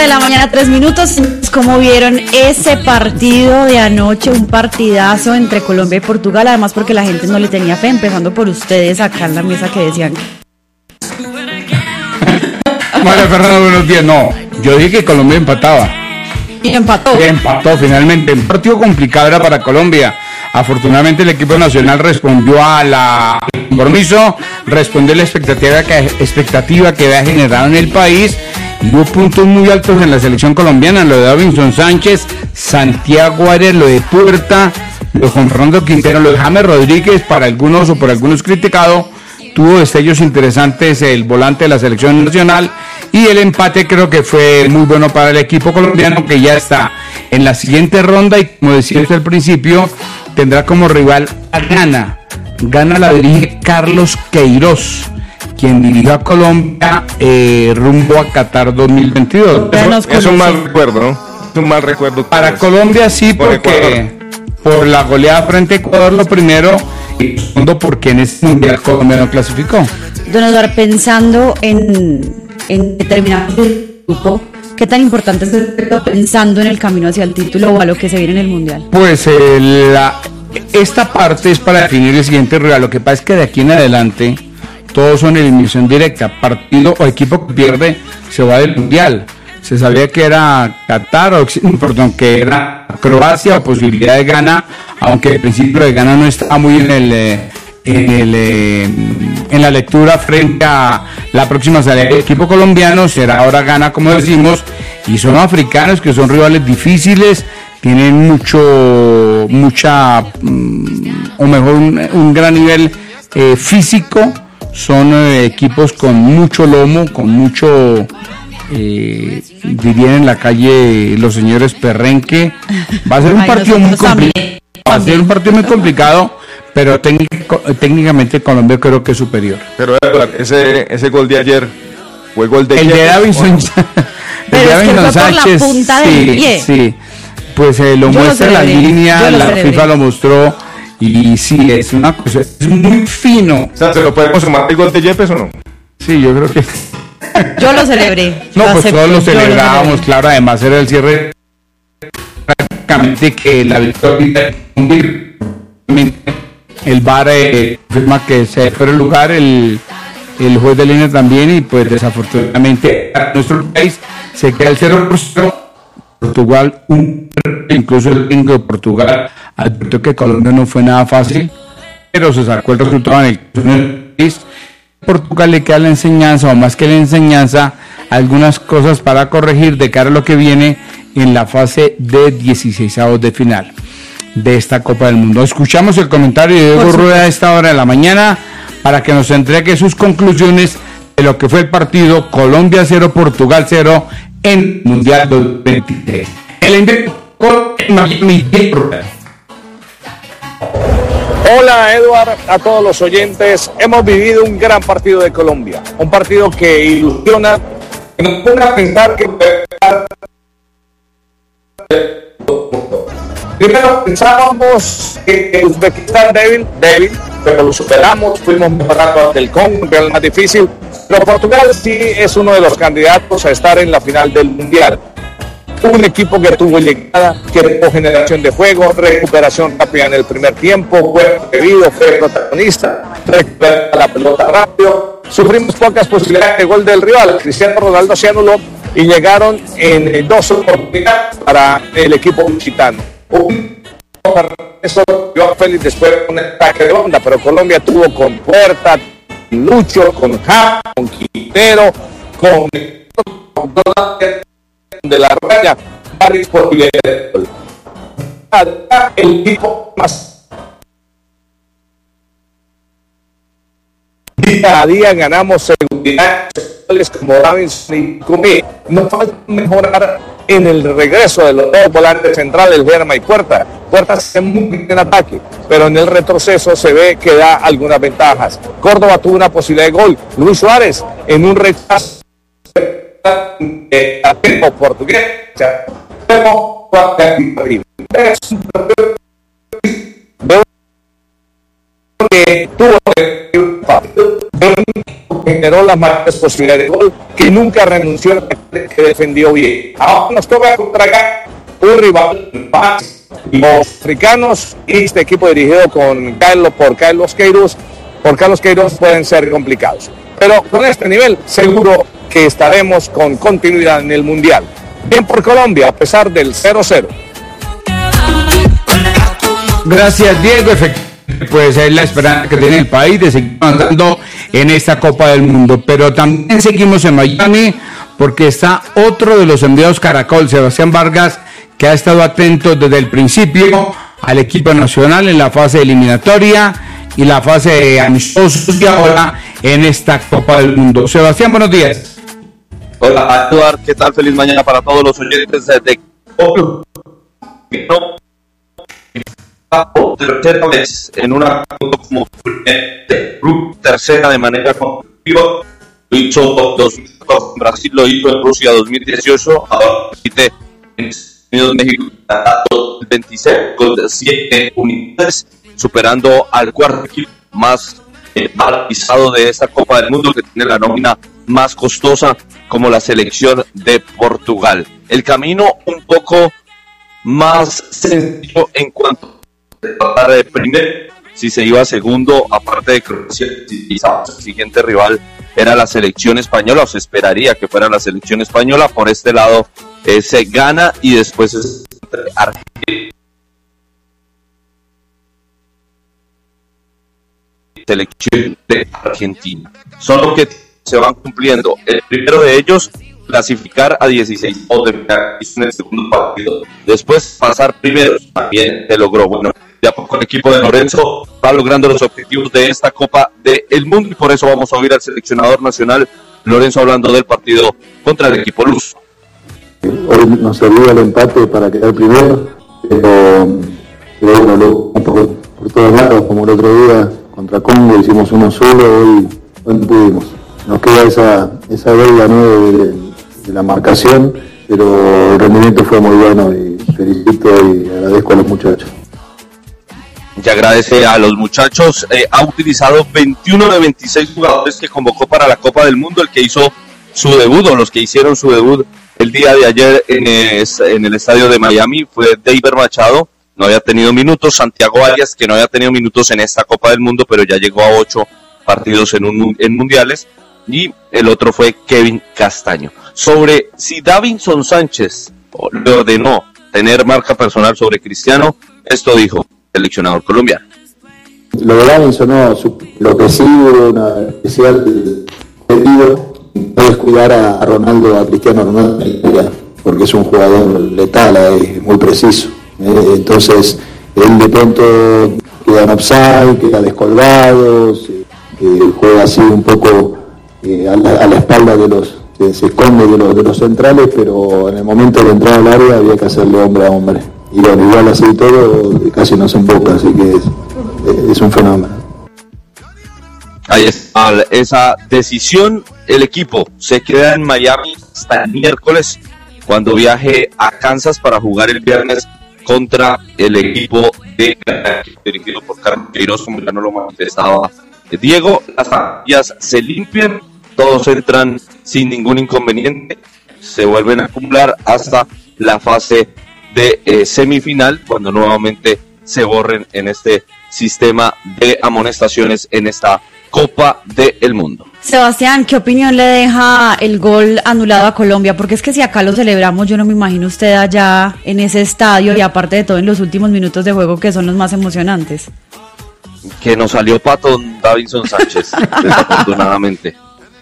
de la mañana, 3 minutos. ¿Cómo vieron ese partido de anoche? Un partidazo entre Colombia y Portugal, además porque la gente no le tenía fe, empezando por ustedes acá en la mesa que decían María Fernanda, buenos días. No, yo dije que Colombia empataba. Y empató. Empató finalmente. Un partido complicado era para Colombia. Afortunadamente el equipo nacional respondió al compromiso, respondió a la expectativa que había generado en el país. Y hubo puntos muy altos en la selección colombiana, lo de Davinson Sánchez, Santiago Arias, lo de Puerta, lo de Juan Fernando Quintero, lo de James Rodríguez, para algunos o por algunos criticado. Tuvo destellos interesantes el volante de la selección nacional, y el empate creo que fue muy bueno para el equipo colombiano, que ya está en la siguiente ronda y, como decía usted al principio, tendrá como rival a Ghana. Ghana la dirige Carlos Queiroz, quien dirigió a Colombia rumbo a Qatar 2022. Es un mal recuerdo, ¿no? Es un mal recuerdo. Para Colombia sí, porque por la goleada frente a Ecuador lo primero, y segundo porque en este mundial Colombia no clasificó. Don Eduardo, pensando en determinar el grupo, ¿qué tan importante es pensando en el camino hacia el título o a lo que se viene en el mundial? Pues esta parte es para definir el siguiente rival. Lo que pasa es que de aquí en adelante todos son eliminación directa. Partido o equipo que pierde se va del mundial. Se sabía que era Qatar, que era Croacia o posibilidad de Ghana, aunque el principio de Ghana no estaba muy en la lectura frente a la próxima salida del equipo colombiano. Será ahora Ghana, como decimos, y son africanos que son rivales difíciles, tienen un gran nivel físico, son equipos con mucho lomo, con mucho, dirían en la calle los señores perrenque. Va a ser un partido muy complicado, pero técnicamente Colombia creo que es superior. Pero ese gol de ayer fue gol de Davinson Sánchez, sí, pues lo muestra la línea, la FIFA lo mostró, y sí, es una cosa, es muy fino. O sea, ¿se lo podemos sumar el gol de Yepes o no? Sí, yo creo que yo lo celebré. No, pues todos lo celebrábamos, claro, además era el cierre, prácticamente que la victoria, el VAR confirma que se fue el lugar, el juez de línea también, y pues desafortunadamente nuestro país se queda el 0-0. Portugal, incluso el técnico de Portugal advirtió que Colombia no fue nada fácil, pero se sacó el resultado en el país. Portugal le queda la enseñanza, o más que la enseñanza, algunas cosas para corregir de cara a lo que viene en la fase de 16avos de final de esta Copa del Mundo. Escuchamos el comentario de Diego Rueda a esta hora de la mañana para que nos entregue sus conclusiones de lo que fue el partido Colombia 0, Portugal 0 en Mundial 2023. El envío con Miami. Hola Eduard, a todos los oyentes. Hemos vivido un gran partido de Colombia, un partido que ilusiona, que nos pone a pensar que primero pensábamos que Uzbekistán débil, pero lo superamos, fuimos mejorando ante el Congo, que era el más difícil. Pero Portugal sí es uno de los candidatos a estar en la final del Mundial. Un equipo que tuvo llegada, que tuvo generación de juego, recuperación rápida en el primer tiempo, fue atrevido, fue protagonista, recupera la pelota rápido. Sufrimos pocas posibilidades de gol del rival. Cristiano Ronaldo se anuló y llegaron en 2 oportunidades para el equipo visitante. Eso dio a Félix después de un ataque de onda, pero Colombia tuvo con Puerta, Lucho, con James, con Quintero, con de la raya, varias posibilidades de gol. El equipo más. Cada día ganamos seguridad como Davinson y Comí. Nos falta mejorar en el regreso de los dos volantes centrales, Germa y Puerta. Puerta se muy bien en ataque, pero en el retroceso se ve que da algunas ventajas. Córdoba tuvo una posibilidad de gol. Luis Suárez en un rechazo portugués. Que tuvo que generó las mayores posibilidades de gol, que nunca renunció, que defendió bien. Ahora nos toca contra un rival más. Los africanos y este equipo dirigido por Carlos Queiroz pueden ser complicados. Pero con este nivel seguro que estaremos con continuidad en el Mundial. Bien por Colombia, a pesar del 0-0. Gracias, Diego. Pues es la esperanza que tiene el país de seguir avanzando en esta Copa del Mundo. Pero también seguimos en Miami porque está otro de los enviados Caracol, Sebastián Vargas, que ha estado atento desde el principio al equipo nacional en la fase eliminatoria y la fase de amistosos y ahora en esta Copa del Mundo. Sebastián, buenos días. Hola, Eduardo, ¿qué tal? Feliz mañana para todos los oyentes de tercera vez en una como tercera de manera consecutiva. Lo hizo 2014 en Brasil, lo hizo en Rusia 2018, ahora repite en Estados Unidos, México 2026 con 7 unidades, superando al cuarto equipo más valorizado de esta Copa del Mundo, que tiene la nómina más costosa, como la selección de Portugal. El camino un poco más sencillo en cuanto a tratar de primero, si se iba segundo, aparte de Croacia, quizás el siguiente rival era la selección española, o se esperaría que fuera la selección española. Por este lado se gana y después es Argentina. Selección de Argentina. Solo que se van cumpliendo. El primero de ellos, clasificar a 16 o de en el segundo partido. Después pasar primero, también se logró. Bueno, de a poco el equipo de Lorenzo va logrando los objetivos de esta Copa del Mundo y por eso vamos a oír al seleccionador nacional Lorenzo hablando del partido contra el equipo luso. Hoy nos sirvió el empate para quedar primero, pero bueno, por todos lados, como el otro día contra Congo hicimos 1-0, hoy no pudimos. Nos queda esa deuda, ¿no?, de la marcación, pero el rendimiento fue muy bueno y felicito y agradezco a los muchachos. Y agradece a los muchachos. Ha utilizado 21 de 26 jugadores que convocó para la Copa del Mundo. El que hizo su debut, o los que hicieron su debut el día de ayer en el estadio de Miami, fue Deiber Machado, no había tenido minutos. Santiago Arias, que no había tenido minutos en esta Copa del Mundo, pero ya llegó a 8 partidos en mundiales. Y el otro fue Kevin Castaño. Sobre si Davinson Sánchez le ordenó tener marca personal sobre Cristiano, esto dijo el seleccionador colombiano. Lo de Davinson, no, lo que sí hubo una especial pedido es cuidar a Ronaldo, a Cristiano Ronaldo, porque es un jugador letal, es muy preciso. Entonces, él de pronto queda en offside, queda descolgado, juega así un poco a la espalda de los, se esconde de los centrales, pero en el momento de entrar al área había que hacerle hombre a hombre. Y bueno, igual así todo, casi no se emboca, así que es un fenómeno. Ahí está esa decisión. El equipo se queda en Miami hasta el miércoles, cuando viaje a Kansas para jugar el viernes contra el equipo dirigido por Carlos Queiroz, como ya no lo manifestaba Diego. Las familias se limpian, todos entran sin ningún inconveniente, se vuelven a acumular hasta la fase de semifinal, cuando nuevamente se borren en este sistema de amonestaciones en esta Copa del Mundo. Sebastián, ¿qué opinión le deja el gol anulado a Colombia? Porque es que si acá lo celebramos, yo no me imagino usted allá en ese estadio y aparte de todo en los últimos minutos de juego, que son los más emocionantes. Que nos salió pato Davinson Sánchez, desafortunadamente.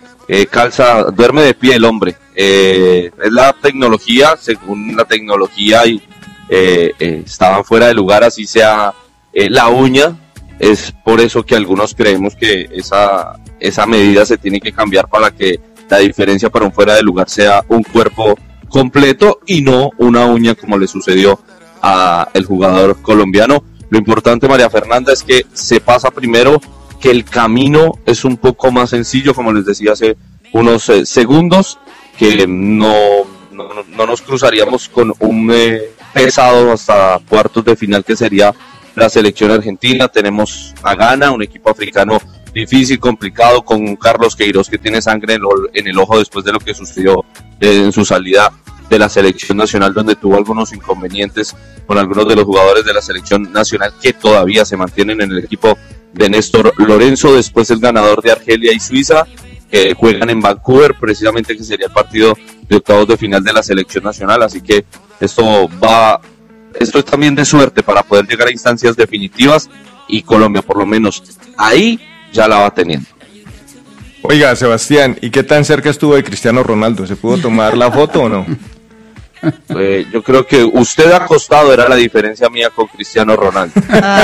Duerme de pie el hombre. Es la tecnología, según la tecnología, y estaban fuera de lugar, así sea la uña. Es por eso que algunos creemos que esa medida se tiene que cambiar para que la diferencia para un fuera de lugar sea un cuerpo completo y no una uña, como le sucedió a el jugador colombiano. Lo importante, María Fernanda, es que se pasa primero, que el camino es un poco más sencillo, como les decía hace unos segundos, que no nos cruzaríamos con un pesado hasta cuartos de final, que sería la selección argentina. Tenemos a Ghana, un equipo africano difícil, complicado, con Carlos Queiroz, que tiene sangre en el ojo después de lo que sucedió en su salida de la selección nacional, donde tuvo algunos inconvenientes con algunos de los jugadores de la selección nacional que todavía se mantienen en el equipo de Néstor Lorenzo. Después el ganador de Argelia y Suiza, que juegan en Vancouver, precisamente, que sería el partido de octavos de final de la selección nacional. Así que esto es también de suerte para poder llegar a instancias definitivas, y Colombia por lo menos ahí ya la va teniendo. Oiga, Sebastián, ¿y qué tan cerca estuvo de Cristiano Ronaldo? ¿Se pudo tomar la foto o no? Yo creo que usted acostado era la diferencia mía con Cristiano Ronaldo.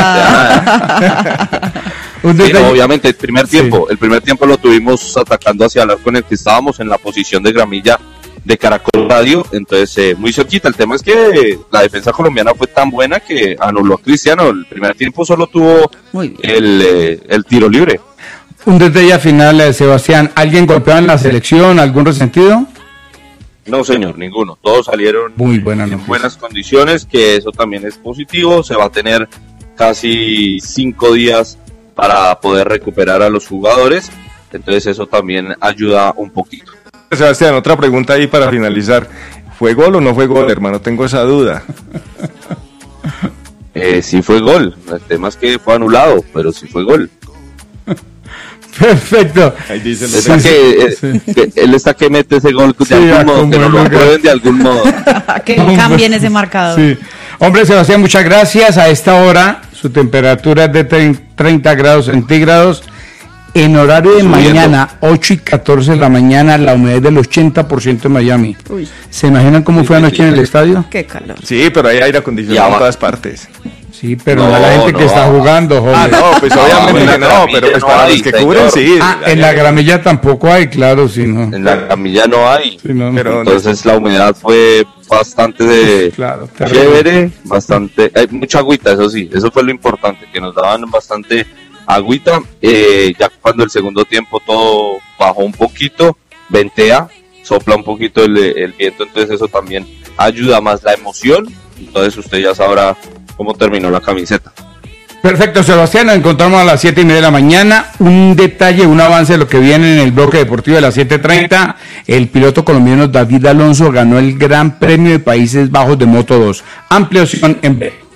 Sí, no, obviamente el primer tiempo lo tuvimos atacando hacia el arco en el que estábamos, en la posición de gramilla de Caracol Radio, entonces muy cerquita. El tema es que la defensa colombiana fue tan buena que anuló a Cristiano. El primer tiempo solo tuvo el tiro libre. Un detalle final, Sebastián, ¿alguien golpeado en la selección? ¿Algún resentido? No, señor, ninguno. Todos salieron muy buena en buenas condiciones, que eso también es positivo. Se va a tener casi 5 días para poder recuperar a los jugadores, entonces eso también ayuda un poquito. Sebastián, otra pregunta ahí para finalizar. ¿Fue gol o no fue gol, hermano? Tengo esa duda. Sí fue gol. El tema es que fue anulado, pero sí fue gol. Perfecto. Ahí dice él está que mete ese gol de algún modo, que no lo prueben de algún modo. Que cambien ese marcador. Sí. Hombre, Sebastián, muchas gracias. A esta hora su temperatura es de 30 grados centígrados. En horario de mañana, 8:14 de la mañana, la humedad es del 80% en Miami. Uy. ¿Se imaginan cómo fue anoche en el estadio? Qué calor. Sí, pero hay aire acondicionado en todas partes. Sí, pero no, la gente que está jugando, joven. No, pues obviamente que no, pero pues para los que cubren, sí. En la gramilla tampoco hay, claro, sí, no. En la gramilla no hay. Sí, no, pero entonces la humedad fue bastante chévere, hay mucha agüita, eso sí, eso fue lo importante, que nos daban bastante agüita. Ya cuando el segundo tiempo todo bajó un poquito, ventea, sopla un poquito el viento, entonces eso también ayuda más la emoción. Entonces usted ya sabrá cómo terminó la camiseta. Perfecto, Sebastián, nos encontramos a las 7:30 de la mañana. Un detalle, un avance de lo que viene en el bloque deportivo de las 7:30. El piloto colombiano David Alonso ganó el Gran Premio de Países Bajos de Moto2. Ampliación en breve.